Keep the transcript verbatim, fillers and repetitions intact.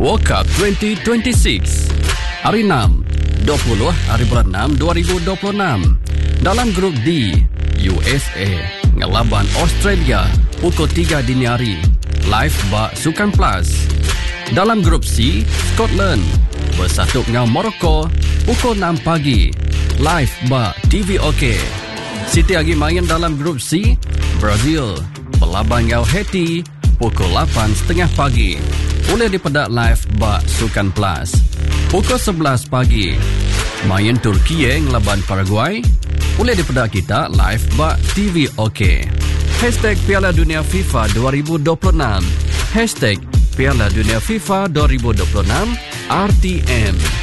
World Cup twenty twenty-enam. Hari enam, dua puluh hari bulan enam dua ribu dua puluh enam. Dalam grup D, U S A ngelaban Australia pukul tiga dini hari. Live bak Sukan Plus. Dalam grup C, Scotland bersatu dengan Morocco pukul enam pagi. Live bak T V OK. Siti lagi main dalam grup C, Brazil berlaban dengan Haiti pukul lapan tiga puluh pagi. Boleh dipedak live bak Sukan Plus. Pukul sebelas pagi, main Turki ngelaban Paraguay. Boleh dipedak kita live bak T V OK. Hashtag Piala Dunia FIFA dua ribu dua puluh enam. Hashtag Piala Dunia FIFA dua ribu dua puluh enam R T M.